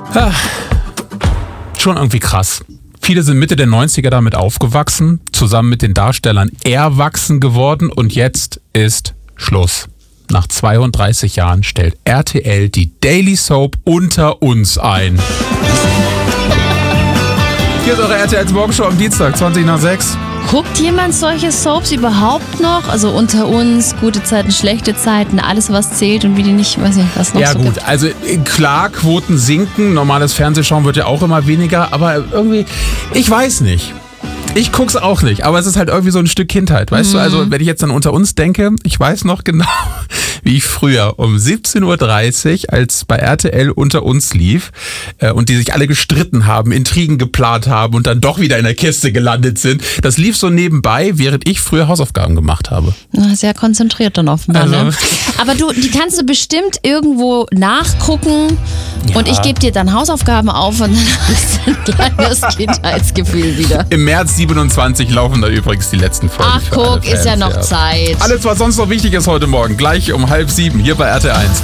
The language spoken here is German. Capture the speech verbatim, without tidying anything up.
Ah, schon irgendwie krass. Viele sind Mitte der neunziger damit aufgewachsen, zusammen mit den Darstellern erwachsen geworden und jetzt ist Schluss. Nach zweiunddreißig Jahren stellt R T L die Daily Soap Unter uns ein. Hier ist eure R T L Morgenshow am Dienstag, zwanzig nach sechs. Guckt jemand solche Soaps überhaupt noch? Also Unter uns, gute Zeiten, schlechte Zeiten, alles was zählt und wie die nicht, weiß nicht, was noch Ja so gut, gibt. also klar, Quoten sinken, normales Fernsehschauen wird ja auch immer weniger, aber irgendwie, ich weiß nicht. Ich guck's auch nicht, aber es ist halt irgendwie so ein Stück Kindheit, weißt mhm. du? Also wenn ich jetzt an Unter uns denke, ich weiß noch genau, wie ich früher um siebzehn Uhr dreißig, als bei R T L Unter uns lief äh, und die sich alle gestritten haben, Intrigen geplant haben und dann doch wieder in der Kiste gelandet sind, das lief so nebenbei, während ich früher Hausaufgaben gemacht habe. Na, sehr konzentriert dann offenbar, Also, ne? Aber du, die kannst du bestimmt irgendwo nachgucken Ja. und ich gebe dir dann Hausaufgaben auf und dann hast du ein kleines Kindheitsgefühl wieder. Im März siebenundzwanzig laufen da übrigens die letzten Folgen. Ach für alle guck, ist Fans, ja noch Zeit. Alles, was sonst noch wichtig ist heute Morgen, gleich um halb sieben hier bei R T L eins.